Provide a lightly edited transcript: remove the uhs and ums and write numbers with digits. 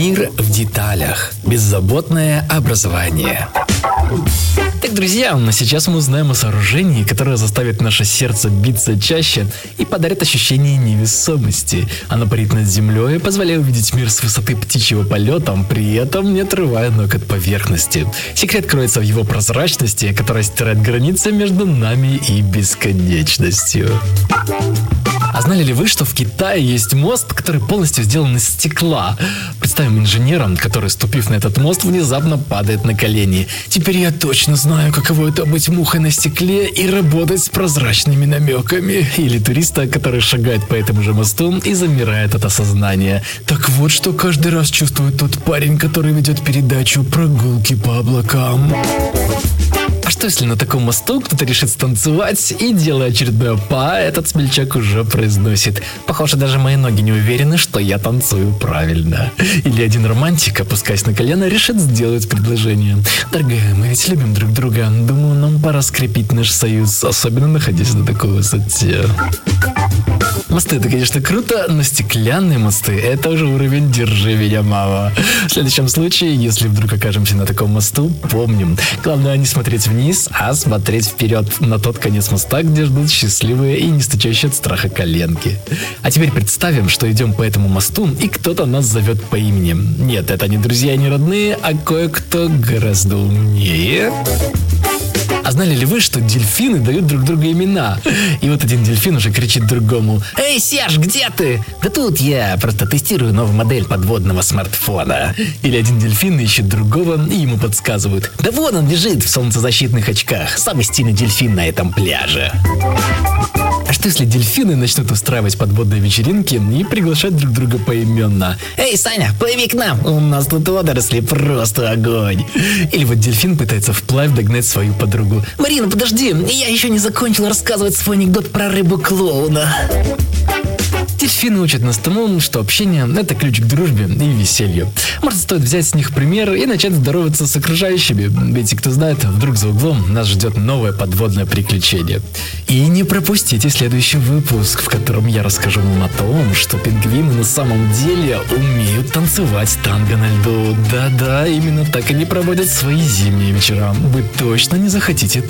Мир в деталях. Беззаботное образование. Так, друзья, сейчас мы узнаем о сооружении, которое заставит наше сердце биться чаще и подарит ощущение невесомости. Оно парит над землей, позволяя увидеть мир с высоты птичьего полета, при этом не отрывая ног от поверхности. Секрет кроется в его прозрачности, которая стирает границы между нами и бесконечностью. А знали ли вы, что в Китае есть мост, который полностью сделан из стекла? Представим инженера, который, ступив на этот мост, внезапно падает на колени. Теперь я точно знаю, каково это быть мухой на стекле и работать с прозрачными намеками. Или туриста, который шагает по этому же мосту и замирает от осознания. Так вот, что каждый раз чувствует тот парень, который ведет передачу «Прогулки по облакам». А что если на таком мосту кто-то решит станцевать и, делая очередное па, этот смельчак уже произносит: «Похоже, даже мои ноги не уверены, что я танцую правильно». Или один романтик, опускаясь на колено, решит сделать предложение: «Дорогая, мы ведь любим друг друга. Думаю, нам пора скрепить наш союз, особенно находясь на такой высоте». Мосты — это, конечно, круто, но стеклянные мосты — это уже уровень «держи меня, мама». В следующем случае, если вдруг окажемся на таком мосту, помним: главное не смотреть вниз, а смотреть вперед, на тот конец моста, где ждут счастливые и не стучащие от страха коленки. А теперь представим, что идем по этому мосту, и кто-то нас зовет по имени. Нет, это не друзья, не родные, а кое-кто гораздо умнее. А знали ли вы, что дельфины дают друг другу имена? И вот один дельфин уже кричит другому: «Эй, Серж, где ты?» «Да тут я просто тестирую новую модель подводного смартфона». Или один дельфин ищет другого, и ему подсказывают: «Да вон он лежит в солнцезащитных очках, самый стильный дельфин на этом пляже». А что если дельфины начнут устраивать подводные вечеринки и приглашать друг друга поименно? «Эй, Саня, плыви к нам, у нас тут водоросли просто огонь». Или вот дельфин пытается вплавь догнать свою подругу: «Марина, подожди, я еще не закончил рассказывать свой анекдот про рыбу-клоуна». Дельфины учат нас тому, что общение – это ключ к дружбе и веселью. Может, стоит взять с них пример и начать здороваться с окружающими. Ведь, кто знает, вдруг за углом нас ждет новое подводное приключение. И не пропустите следующий выпуск, в котором я расскажу вам о том, что пингвины на самом деле умеют танцевать танго на льду. Да-да, именно так они проводят свои зимние вечера. Вы точно не захотите